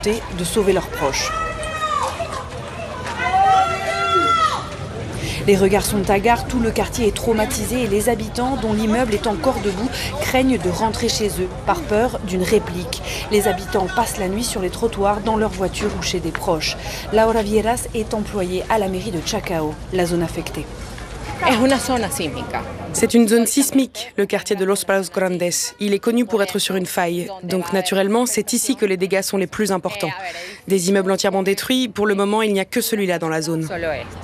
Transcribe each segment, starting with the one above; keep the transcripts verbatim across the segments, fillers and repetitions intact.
de sauver leurs proches. Les regards sont hagards, tout le quartier est traumatisé et les habitants, dont l'immeuble est encore debout, craignent de rentrer chez eux par peur d'une réplique. Les habitants passent la nuit sur les trottoirs, dans leur voiture ou chez des proches. Laura Vieras est employée à la mairie de Chacao, la zone affectée. C'est une zone sismique, le quartier de Los Palos Grandes. Il est connu pour être sur une faille. Donc naturellement, c'est ici que les dégâts sont les plus importants. Des immeubles entièrement détruits, pour le moment, il n'y a que celui-là dans la zone.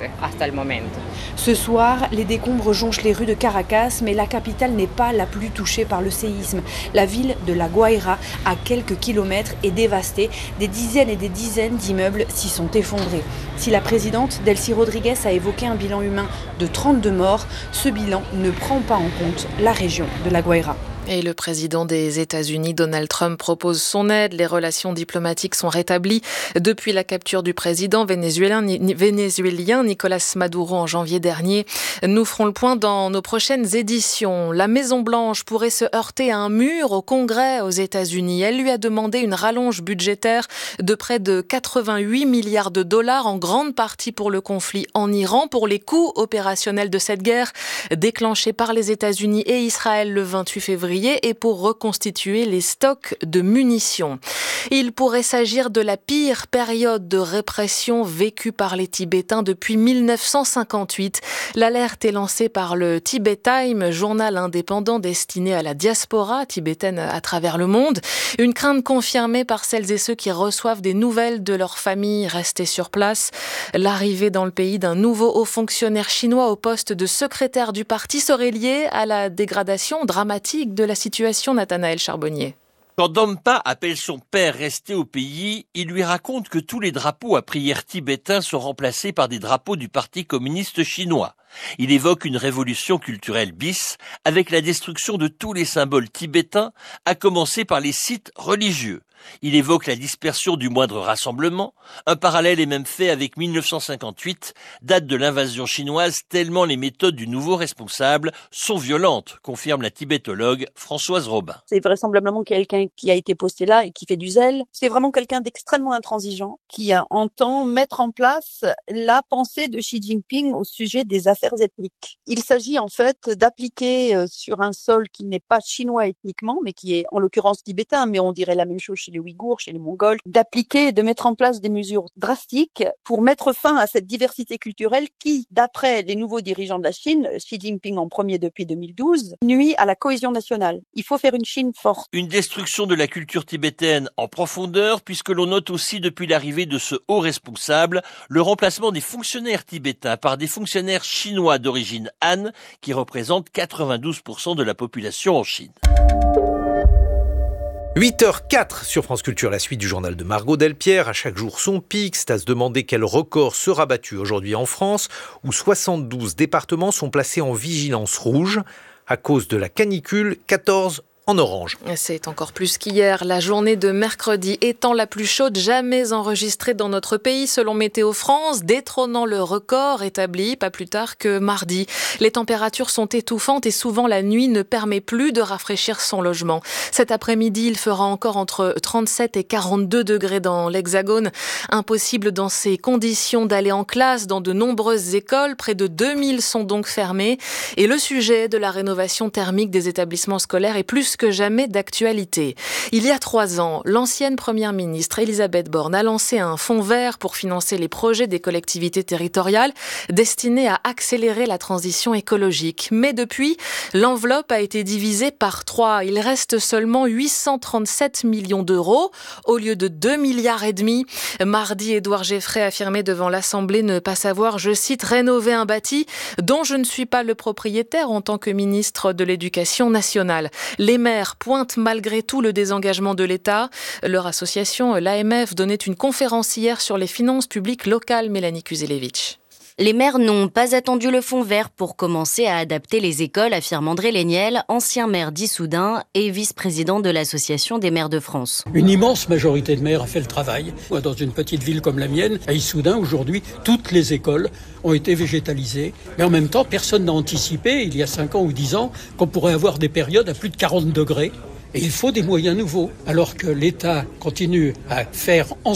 Ce soir, les décombres jonchent les rues de Caracas, mais la capitale n'est pas la plus touchée par le séisme. La ville de La Guaira, à quelques kilomètres, est dévastée. Des dizaines et des dizaines d'immeubles s'y sont effondrés. Si la présidente Delcy Rodriguez a évoqué un bilan humain de trente-deux morts, ce bilan ne prend pas en compte la région de La Guaira. Et le président des États-Unis, Donald Trump, propose son aide. Les relations diplomatiques sont rétablies depuis la capture du président vénézuélien, vénézuélien Nicolás Maduro en janvier dernier. Nous ferons le point dans nos prochaines éditions. La Maison-Blanche pourrait se heurter à un mur au Congrès aux États-Unis. Elle lui a demandé une rallonge budgétaire de près de quatre-vingt-huit milliards de dollars, en grande partie pour le conflit en Iran, pour les coûts opérationnels de cette guerre déclenchée par les États-Unis et Israël le vingt-huit février. Et pour reconstituer les stocks de munitions. Il pourrait s'agir de la pire période de répression vécue par les Tibétains depuis mille neuf cent cinquante-huit. L'alerte est lancée par le Tibet Time, journal indépendant destiné à la diaspora tibétaine à travers le monde. Une crainte confirmée par celles et ceux qui reçoivent des nouvelles de leurs familles restées sur place. L'arrivée dans le pays d'un nouveau haut fonctionnaire chinois au poste de secrétaire du parti serait liée à la dégradation dramatique de la situation, Nathanaël Charbonnier. Quand Dampa appelle son père resté au pays, il lui raconte que tous les drapeaux à prière tibétains sont remplacés par des drapeaux du Parti communiste chinois. Il évoque une révolution culturelle bis avec la destruction de tous les symboles tibétains, à commencer par les sites religieux. Il évoque la dispersion du moindre rassemblement. Un parallèle est même fait avec mille neuf cent cinquante-huit, date de l'invasion chinoise, tellement les méthodes du nouveau responsable sont violentes, confirme la tibétologue Françoise Robin. C'est vraisemblablement quelqu'un qui a été posté là et qui fait du zèle. C'est vraiment quelqu'un d'extrêmement intransigeant qui entend mettre en place la pensée de Xi Jinping au sujet des affaires ethniques. Il s'agit en fait d'appliquer sur un sol qui n'est pas chinois ethniquement, mais qui est en l'occurrence tibétain, mais on dirait la même chose chez les Ouïghours, chez les Mongols, d'appliquer et de mettre en place des mesures drastiques pour mettre fin à cette diversité culturelle qui, d'après les nouveaux dirigeants de la Chine, Xi Jinping en premier depuis deux mille douze, nuit à la cohésion nationale. Il faut faire une Chine forte. Une destruction de la culture tibétaine en profondeur, puisque l'on note aussi depuis l'arrivée de ce haut responsable, le remplacement des fonctionnaires tibétains par des fonctionnaires chinois d'origine Han, qui représentent quatre-vingt-douze pour cent de la population en Chine. huit heures quatre sur France Culture, la suite du journal de Margot Delpierre. À chaque jour son pic, c'est à se demander quel record sera battu aujourd'hui en France, où soixante-douze départements sont placés en vigilance rouge. À cause de la canicule, quatorze en orange. C'est encore plus qu'hier. La journée de mercredi étant la plus chaude jamais enregistrée dans notre pays, selon Météo France, détrônant le record établi pas plus tard que mardi. Les températures sont étouffantes et souvent la nuit ne permet plus de rafraîchir son logement. Cet après-midi, il fera encore entre trente-sept et quarante-deux degrés dans l'Hexagone. Impossible dans ces conditions d'aller en classe dans de nombreuses écoles. Près de deux mille sont donc fermées. Et le sujet de la rénovation thermique des établissements scolaires est plus que jamais d'actualité. Il y a trois ans, l'ancienne première ministre Elisabeth Borne a lancé un fonds vert pour financer les projets des collectivités territoriales destinés à accélérer la transition écologique. Mais depuis, l'enveloppe a été divisée par trois. Il reste seulement huit cent trente-sept millions d'euros au lieu de deux milliards et demi. Mardi, Édouard Geffray affirmait devant l'Assemblée ne pas savoir, je cite, rénover un bâti dont je ne suis pas le propriétaire en tant que ministre de l'Éducation nationale. Les maires pointent malgré tout le désengagement de l'État. Leur association, l'A M F, donnait une conférence hier sur les finances publiques locales. Mélanie Kuzelevich. Les maires n'ont pas attendu le fonds vert pour commencer à adapter les écoles, affirme André Léniel, ancien maire d'Issoudun et vice-président de l'Association des maires de France. Une immense majorité de maires a fait le travail. Dans une petite ville comme la mienne, à Issoudun, aujourd'hui, toutes les écoles ont été végétalisées. Mais en même temps, personne n'a anticipé, il y a cinq ans ou dix ans, qu'on pourrait avoir des périodes à plus de quarante degrés. Et il faut des moyens nouveaux, alors que l'État continue à faire en